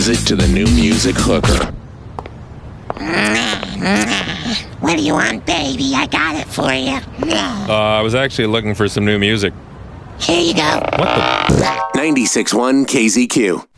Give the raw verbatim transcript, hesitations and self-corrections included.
visit to the new music hooker. What do you want, baby? I got it for you. Uh, I was actually looking for some new music. Here you go. What the? ninety-six point one K Z Q.